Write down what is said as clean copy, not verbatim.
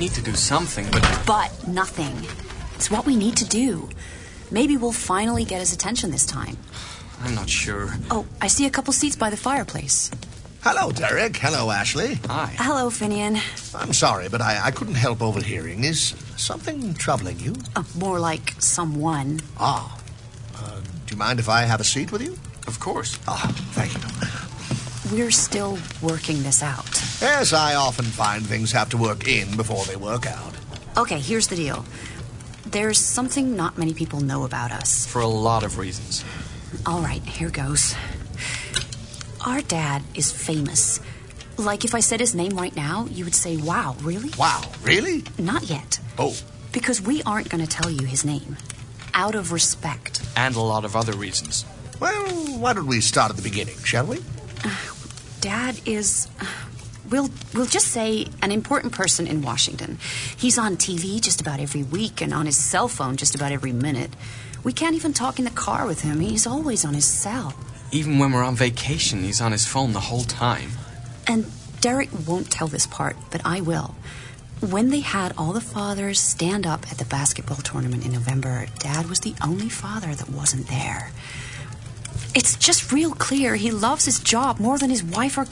need to do something, but... But nothing. It's what we need to do. Maybe we'll finally get his attention this time. I'm not sure. Oh, I see a couple seats by the fireplace. Hello, Derek. Hello, Ashley. Hi. Hello, Finian. I'm sorry, but I couldn't help overhearing. Is something troubling you? More like someone. Do you mind if I have a seat with you? Of course. Thank you. We're still working this out. Yes, I often find things have to work in before they work out. Okay, here's the deal. There's something not many people know about us. For a lot of reasons. All right, here goes. Our dad is famous. Like, if I said his name right now, you would say, wow, really? Wow, really? Not yet. Oh. Because we aren't going to tell you his name. Out of respect. And a lot of other reasons. Well, why don't we start at the beginning, shall we? Dad is... We'll just say an important person in Washington. He's on TV just about every week and on his cell phone just about every minute. We can't even talk in the car with him. He's always on his cell. Even when we're on vacation, he's on his phone the whole time. And Derek won't tell this part, but I will. When they had all the fathers stand up at the basketball tournament in November, Dad was the only father that wasn't there. It's just real clear he loves his job more than his wife or